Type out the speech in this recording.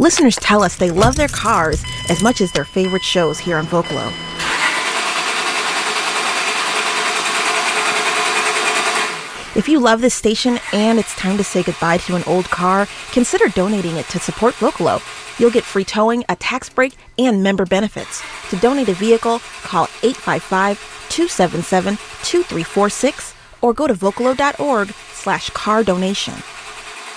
Listeners tell us they love their cars as much as their favorite shows here on Vocalo. If you love this station and it's time to say goodbye to an old car, consider donating it to support Vocalo. You'll get free towing, a tax break, and member benefits. To donate a vehicle, call 855-277-2346 or go to vocalo.org/car donation.